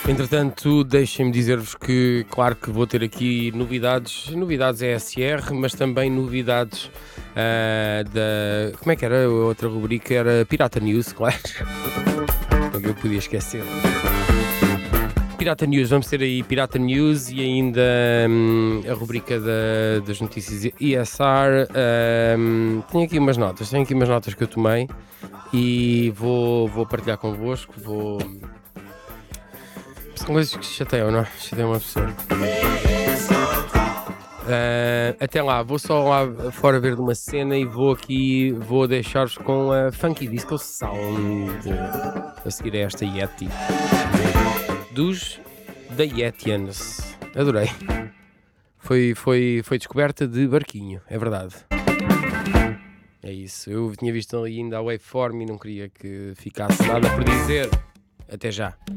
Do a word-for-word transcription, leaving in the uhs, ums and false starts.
Entretanto, deixem-me dizer-vos que, claro que vou ter aqui novidades, novidades E S R, mas também novidades ah, da... Como é que era a outra rubrica? Era Pirata News, claro. Eu podia esquecer. Pirata News, vamos ter aí Pirata News e ainda hum, a rubrica da- das notícias E S R. Hum, tenho aqui umas notas, tenho aqui umas notas que eu tomei e vou, vou partilhar convosco, vou... São coisas que chateiam, não é? Chateiam uma pessoa. Uh, até lá, vou só lá fora ver de uma cena e vou aqui, vou deixar-vos com a Funky Disco Sound a seguir a esta Yeti dos The Yetians. Adorei. Foi, foi, foi descoberta de barquinho, é verdade. É isso, eu tinha visto ali ainda a Waveform e não queria que ficasse nada por dizer. Até já.